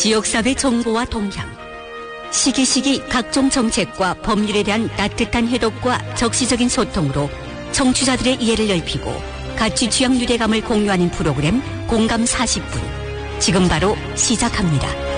지역사회 정보와 동향, 시기시기 각종 정책과 법률에 대한 따뜻한 해독과 적시적인 소통으로 청취자들의 이해를 넓히고 가치 취향 유대감을 공유하는 프로그램 공감 40분. 지금 바로 시작합니다.